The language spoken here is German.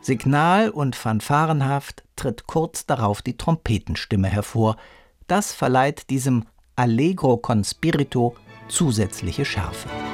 Signal- und fanfarenhaft tritt kurz darauf die Trompetenstimme hervor. Das verleiht diesem Allegro con spirito zusätzliche Schärfe.